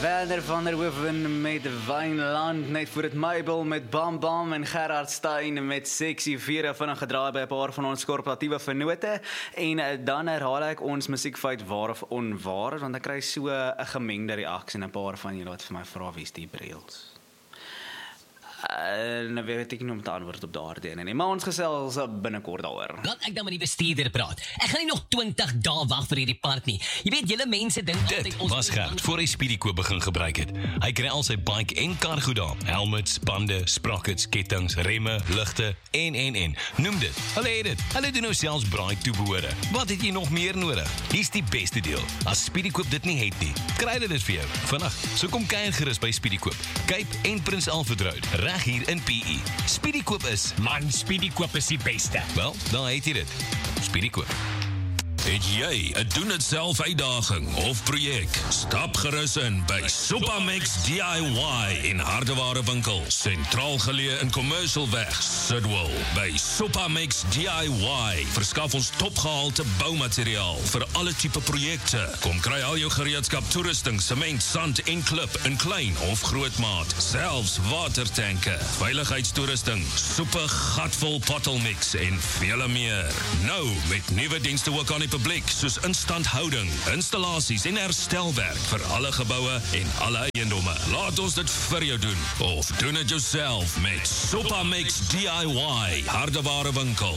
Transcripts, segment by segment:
Werner van der Hoeven met Wijnland, net voor het Mabel met Bam Bam en Gerard Stein met Sexy Vere vinnig gedraai by 'n paar van ons korporatiewe vennote. En dan herhaal ek ons musiekfeit waar of onwaar, want ek kry so 'n gemengde reaksie en 'n paar van julle wat vir my vra wie is die Briels. Nou weet ek nie om te antwoord op daardie nie, maar ons gesels binnekort daaroor. Laat ek dan met die bestuurder praat. Ek gaan nie nog 20 dae wag vir hierdie part nie. Jy weet, julle mense dink Dit was Gert voor hy Speedykoop begin gebruik het. Hy kry al sy bike en kar goed daar. Helmets, bande, sprockets, kettings, remme, ligte en. Noem dit. Hulle het dit. Hulle doen nou selfs braai toebehore. Wat het jy nog meer nodig? Hier's die beste deel. As Speedykoop dit nie het nie, kry hulle dit vir jou. Vandag, so kom kuier gerus by Speedykoop. Cape en Prins Alfred Road, reg hier in PE. Speedykoop is... Man, Speedykoop is die beste. Wel, dan het jy dit. Speedykoop. Het jy 'n doen-dit-self uitdaging of projek? Stap gerus in by Supamex DIY in Hardeware winkel, sentraal geleë in Commercialweg, Sidwell. By Supamex DIY verskaf ons topgehalte boumateriaal vir alle tipe projekte. Kom kry al jou gereedskap, toerusting, sement, sand en klip in klein of groot maat, selfs watertanke, veiligheidstoerusting, soepe gatvol pottelmix en vele meer. Nou met nuwe dienste ook aan die publiek, soos instandhouding, installasies en herstelwerk vir alle geboue en alle eiendomme. Laat ons dit vir jou doen, of doen dit jouself met Supamex DIY, Hardeware winkel.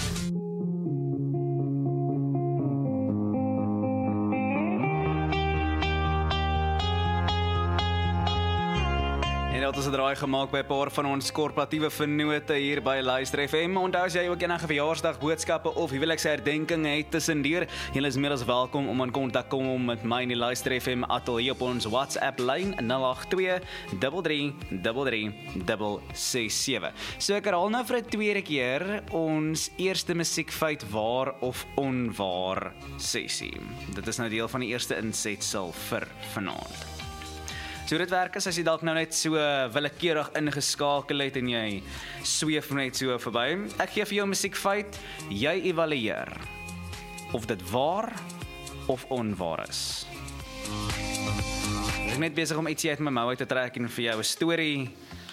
En dat is 'n draai gemaak by 'n paar van ons korporatiewe vennote hier by Luister FM. Onthou as jy ook enige verjaarsdag boodskappe of huweliksherdenking het tussendeur, julle is meer as welkom om in kontak kom met my in die Luister FM ateljee op ons WhatsApp lyn 082 33 667. So ek herhaal nou vir 'n tweede keer ons eerste musiekfeit waar of onwaar sessie. Dit is nou deel van die eerste insetsel vir vanaand. So dit werk is as jy dalk nou net so willekeurig ingeskakel het en jy sweef net so verby. Ek gee vir jou 'n musiekfeit, jy evalueer of dit waar of onwaar is. Ek is net besig om ietsie uit my mou uit te trek en vir jou 'n storie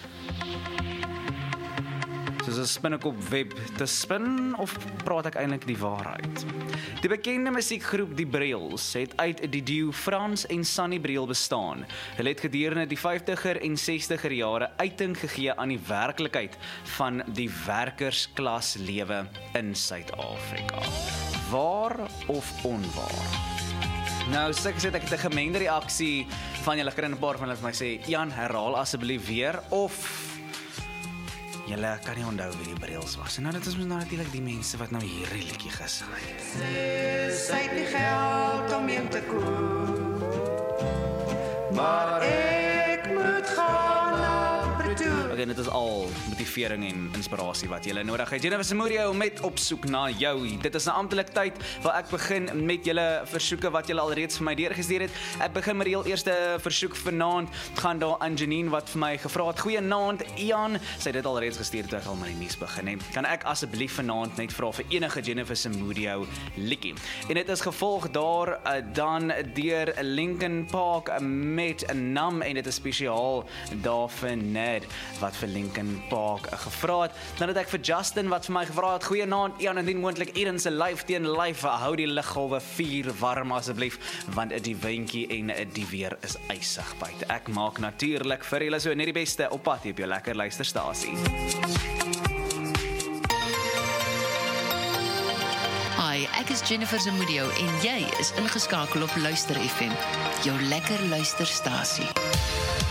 soos 'n spinnekop web te spin, of praat ek eintlik die waarheid? Die bekende musiekgroep Die Briels het uit die duo Frans en Sunny Briel bestaan. Hulle het gedurende die 50er en 60er jare uiting gegee aan die werklikheid van die werkersklaslewe in Suid-Afrika. Waar of onwaar? Nou, soos ek gesê, ek het 'n gemengde reaksie van julle, kry 'n paar van hulle vir my sê, Jan, herhaal asseblief weer, of julle kan nie onthou wie die Briels was. En nou, dit is nou natuurlik die mense wat nou hierdie liedjie gesing het. Sy het nie geld om een te koop, maar ek moet gaan na Pretoria. Okay, dit is al motivering en inspirasie wat julle nodig het. Jennifer Samudio met Op soek na jou. Dit is 'n amptelike tyd waar ek begin met julle versoeke wat julle alreeds vir my deurgestuur het. Ek begin met die heel eerste versoek vanaand. Gaan daar aan Janine wat vir my gevra het, goeienaand Ian, sy het dit alreeds gestuur toe ek al met die nuus begin het. Kan ek asseblief vanaand net vra vir enige Jennifer Samudio liedjie? En dit is gevolg daar dan deur Linkin Park met Nam, en dit is spesiaal daar vir Ned wat vir Linkin Park gevra het. Dan het ek vir Justin wat vir my gevra het, goeienaand Ian, indien moontlik Eden se live teen live, hou die liggolwe 4 warm asseblief, want die windjie en die weer is ysig buite. Ek maak natuurlik vir julle so net die beste op pad op jou lekker luisterstasie. Hi, ek is Jennifer Zamudio en jy is ingeskakel op Luister FM, jou lekker luisterstasie.